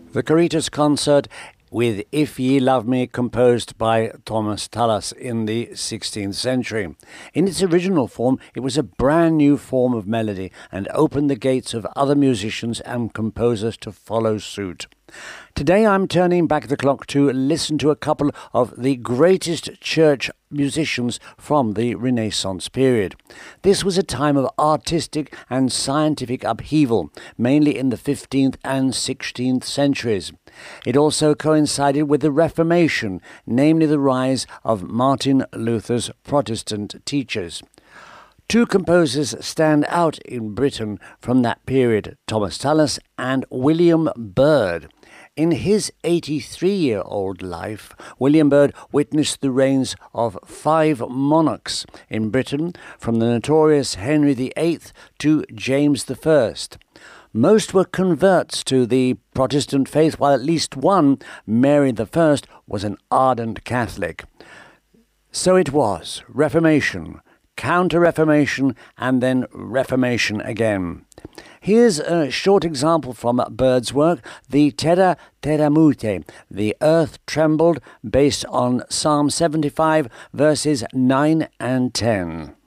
The Caritas concert with If Ye Love Me, composed by Thomas Tallis in the 16th century. In its original form, it was a brand new form of melody and opened the gates of other musicians and composers to follow suit. Today I'm turning back the clock to listen to a couple of the greatest church musicians from the Renaissance period. This was a time of artistic and scientific upheaval, mainly in the 15th and 16th centuries. It also coincided with the Reformation, namely the rise of Martin Luther's Protestant teachers. Two composers stand out in Britain from that period, Thomas Tallis and William Byrd. In his 83-year-old life, William Byrd witnessed the reigns of 5 monarchs in Britain, from the notorious Henry VIII to James I. Most were converts to the Protestant faith, while at least one, Mary I, was an ardent Catholic. So it was Reformation, Counter-Reformation, and then Reformation again. Here's a short example from Byrd's work, the Terra Tremute, the earth trembled, based on Psalm 75, verses 9 and 10.